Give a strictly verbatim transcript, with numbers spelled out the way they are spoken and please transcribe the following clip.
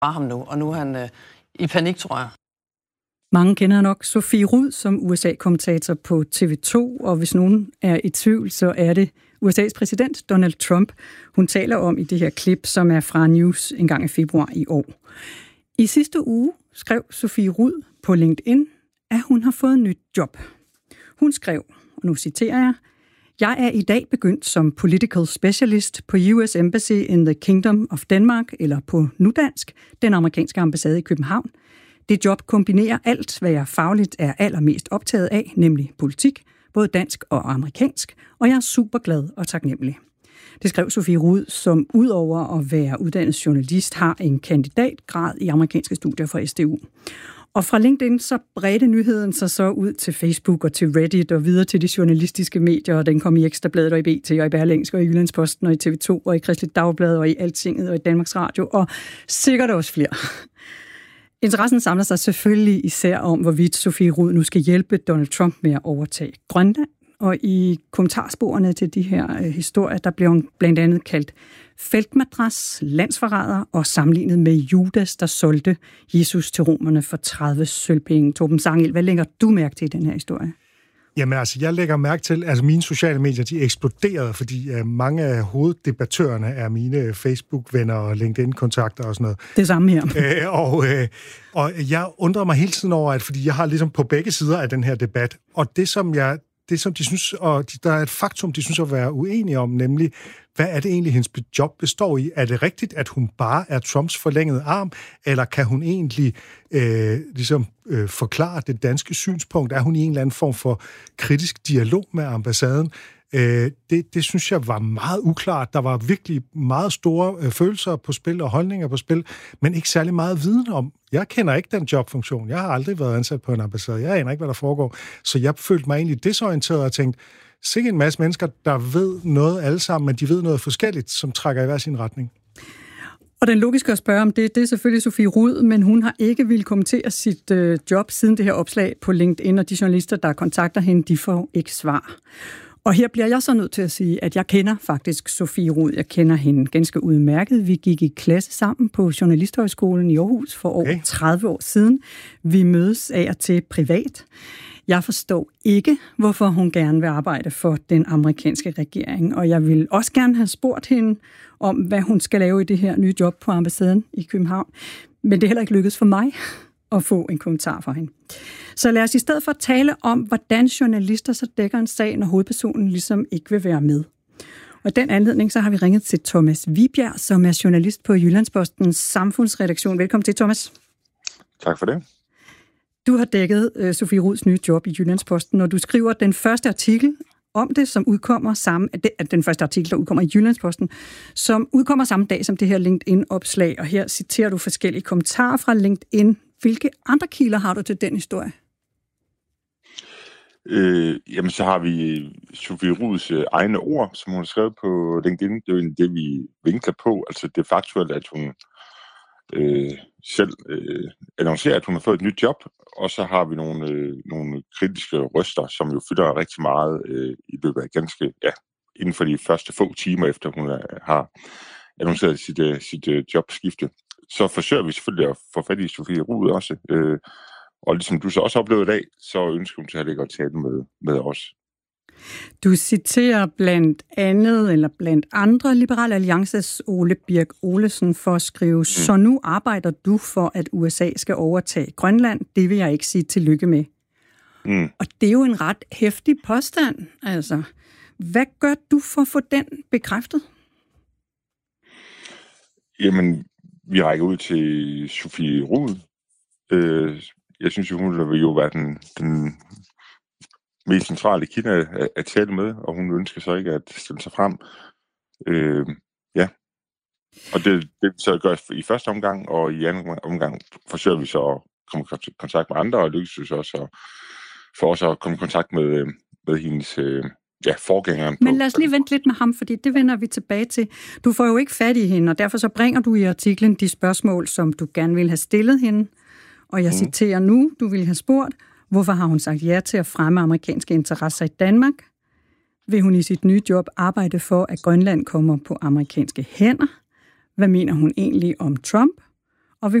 fra ham nu, og nu er han øh, i panik, tror jeg. Mange kender nok Sofie Rud som U S A-kommentator på T V to, og hvis nogen er i tvivl, så er det U S A's præsident Donald Trump, hun taler om i det her klip, som er fra News en gang i februar i år. I sidste uge skrev Sofie Rud på LinkedIn, at hun har fået et nyt job. Hun skrev, og nu citerer jeg, "Jeg er i dag begyndt som political specialist på U S Embassy in the Kingdom of Denmark, eller på nudansk, den amerikanske ambassade i København. Det job kombinerer alt, hvad jeg fagligt er allermest optaget af, nemlig politik, både dansk og amerikansk, og jeg er super glad og taknemmelig." Det skrev Sofie Rud, som udover at være uddannet journalist, har en kandidatgrad i amerikanske studier fra S D U. Og fra LinkedIn så bredte nyheden sig så ud til Facebook og til Reddit og videre til de journalistiske medier, og den kom i Ekstrabladet og i B T og i Berlingske og i Jyllandsposten og i T V to og i Kristeligt Dagblad og i Altinget og i Danmarks Radio og sikkert også flere. Interessen samler sig selvfølgelig især om, hvorvidt Sofie Rud nu skal hjælpe Donald Trump med at overtage Grønland. Og i kommentarsporene til de her øh, historier, der blev hun blandt andet kaldt feltmadras, landsforræder og sammenlignet med Judas, der solgte Jesus til romerne for tredive sølvpenge. Torben Sangel, hvad lægger du mærke til i den her historie? Jamen altså, jeg lægger mærke til, altså mine sociale medier, de eksploderede, fordi uh, mange af hoveddebattørerne er mine Facebook-venner og LinkedIn-kontakter og sådan noget. Det samme her. Æ, og, øh, og jeg undrer mig hele tiden over, at fordi jeg har ligesom på begge sider af den her debat, og det som jeg det som de synes, og de, der er et faktum, de synes at være uenige om, nemlig, hvad er det egentlig, hendes job består i? Er det rigtigt, at hun bare er Trumps forlængede arm, eller kan hun egentlig øh, ligesom øh, forklare det danske synspunkt? Er hun i en eller anden form for kritisk dialog med ambassaden? Øh, det, det synes jeg var meget uklart. Der var virkelig meget store øh, følelser på spil og holdninger på spil, men ikke særlig meget viden om. Jeg kender ikke den jobfunktion. Jeg har aldrig været ansat på en ambassade. Jeg aner ikke, hvad der foregår. Så jeg følte mig egentlig desorienteret og tænkte, sikke en masse mennesker, der ved noget alle sammen, men de ved noget forskelligt, som trækker i hver sin retning. Og den logiske at spørge om det, det er selvfølgelig Sofie Rud, men hun har ikke ville kommentere sit øh, job siden det her opslag på LinkedIn, og de journalister, der kontakter hende, de får ikke svar. Og her bliver jeg så nødt til at sige, at jeg kender faktisk Sofie Rud. Jeg kender hende ganske udmærket. Vi gik i klasse sammen på Journalisthøjskolen i Aarhus for over tredive år siden. Vi mødes af og til privat. Jeg forstår ikke, hvorfor hun gerne vil arbejde for den amerikanske regering, og jeg vil også gerne have spurgt hende om, hvad hun skal lave i det her nye job på ambassaden i København. Men det er heller ikke lykkedes for mig at få en kommentar fra hende. Så lad os i stedet for tale om, hvordan journalister så dækker en sag, når hovedpersonen ligesom ikke vil være med. Og i den anledning, så har vi ringet til Thomas Vibjerg, som er journalist på Jyllandspostens samfundsredaktion. Velkommen til, Thomas. Tak for det. Du har dækket uh, Sofie Ruds nye job i Jyllandsposten, og du skriver den første artikel om det, som udkommer samme, den første artikel, der udkommer i Jyllandsposten, som udkommer samme dag som det her LinkedIn-opslag, og her citerer du forskellige kommentarer fra LinkedIn. Hvilke andre kilder har du til den historie? Øh, jamen, så har vi Sofie Ruds øh, egne ord, som hun har skrevet på LinkedIn. Det er jo det, vi vinkler på. Altså, det er faktuelt, at hun øh, selv øh, annoncerer, at hun har fået et nyt job, og så har vi nogle, øh, nogle kritiske røster, som jo fylder rigtig meget øh, i løbet af ganske, ja, inden for de første få timer, efter hun er, har annonceret sit, øh, sit øh, jobskifte. Så forsøger vi selvfølgelig at få fat i Sofie Rud også. Øh, og ligesom du så også oplevede i dag, så ønsker hun til at lægge og tale med, med os. Du citerer blandt andet, eller blandt andre, Liberal Alliances Ole Birk Olesen for at skrive, mm. så nu arbejder du for, at U S A skal overtage Grønland. Det vil jeg ikke sige tillykke med. Mm. Og det er jo en ret heftig påstand. Altså, hvad gør du for at få den bekræftet? Jamen, vi rækker ud til Sofie Rud. Øh, jeg synes jo, hun vil jo være den, den mest centrale kilde at, at tale med, og hun ønsker så ikke at stille sig frem. Øh, ja. Og det, det så gør i første omgang, og i anden omgang forsøger vi så at komme i kontakt med andre, og lykkes vi så også for os at komme i kontakt med, med hendes øh, ja, forgængeren. Men lad os lige vente lidt med ham, fordi det vender vi tilbage til. Du får jo ikke fat i hende, og derfor så bringer du i artiklen de spørgsmål, som du gerne vil have stillet hende. Og jeg mm. citerer nu, du ville have spurgt, hvorfor har hun sagt ja til at fremme amerikanske interesser i Danmark? Vil hun i sit nye job arbejde for, at Grønland kommer på amerikanske hænder? Hvad mener hun egentlig om Trump?